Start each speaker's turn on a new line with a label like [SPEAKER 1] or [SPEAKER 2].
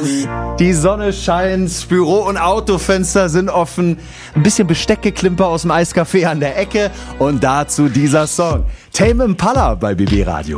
[SPEAKER 1] Die Sonne scheint, Büro- und Autofenster sind offen, ein bisschen Besteckgeklimper aus dem Eiscafé an der Ecke und dazu dieser Song. Tame Impala bei BB Radio.